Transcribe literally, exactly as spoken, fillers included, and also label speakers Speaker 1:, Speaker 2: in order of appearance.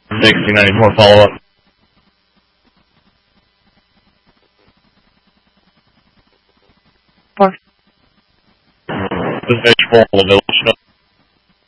Speaker 1: sixteen ninety-four follow-up.
Speaker 2: Four.
Speaker 1: This is H four, Village.